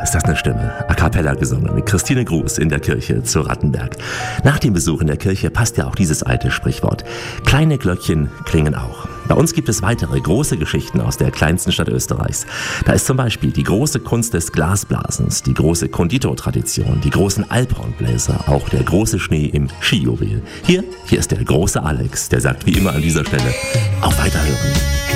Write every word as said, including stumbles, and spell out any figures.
ist das eine Stimme. A cappella gesungen mit Christine Gruß in der Kirche zu Rattenberg. Nach dem Besuch in der Kirche passt ja auch dieses alte Sprichwort. Kleine Glöckchen klingen auch. Bei uns gibt es weitere große Geschichten aus der kleinsten Stadt Österreichs. Da ist zum Beispiel die große Kunst des Glasblasens, die große Konditortradition, die großen Alphornbläser, auch der große Schnee im Skijuwel. Hier, hier ist der große Alex, der sagt wie immer an dieser Stelle, auf Weiterhören.